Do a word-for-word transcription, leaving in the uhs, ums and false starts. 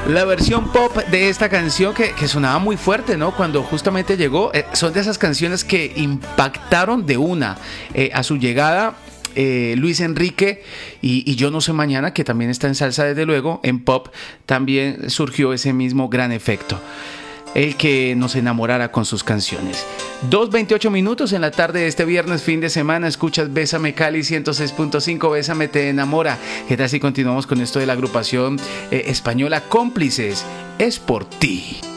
La versión pop de esta canción que, que sonaba muy fuerte, ¿no? Cuando justamente llegó, eh, son de esas canciones que impactaron de una eh, a su llegada. Eh, Luis Enrique y, y Yo No Sé Mañana, que también está en salsa desde luego, en pop también surgió ese mismo gran efecto, el que nos enamorara con sus canciones. dos veintiocho minutos en la tarde de este viernes, fin de semana. Escuchas Bésame Cali ciento seis punto cinco, Bésame te enamora. ¿Qué tal si continuamos con esto de la agrupación eh, española Cómplices? Es por ti.